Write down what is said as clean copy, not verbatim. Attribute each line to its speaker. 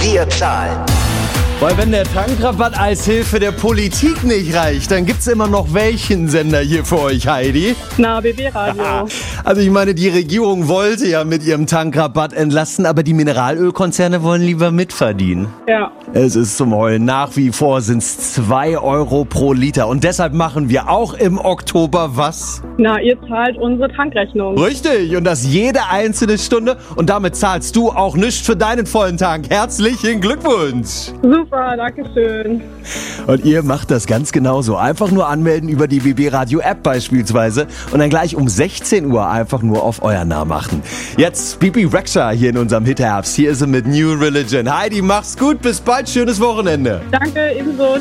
Speaker 1: Wir zahlen.
Speaker 2: Weil wenn der Tankrabatt als Hilfe der Politik nicht reicht, dann gibt's immer noch welchen Sender hier für euch, Heidi?
Speaker 3: Na, BB Radio.
Speaker 2: Also ich meine, die Regierung wollte ja mit ihrem Tankrabatt entlasten, aber die Mineralölkonzerne wollen lieber mitverdienen.
Speaker 3: Ja.
Speaker 2: Es ist zum Heulen. Nach wie vor sind's 2 Euro pro Liter. Und deshalb machen wir auch im Oktober was?
Speaker 3: Na, ihr zahlt unsere Tankrechnung.
Speaker 2: Richtig. Und das jede einzelne Stunde. Und damit zahlst du auch nichts für deinen vollen Tank. Herzlichen Glückwunsch.
Speaker 3: Super, danke schön.
Speaker 2: Und ihr macht das ganz genauso. Einfach nur anmelden über die BB Radio App beispielsweise und dann gleich um 16 Uhr einfach nur auf euer Namen achten. Jetzt Bibi Rexha hier in unserem Hit-Herbst. Hier ist sie mit New Religion. Heidi, mach's gut. Bis bald. Schönes Wochenende.
Speaker 3: Danke, ebenso.